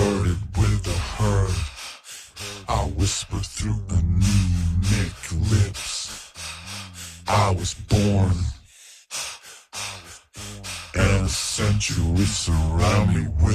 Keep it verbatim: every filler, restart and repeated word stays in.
started with a herd. I whisper through anemic lips. I was born, and a century surround me with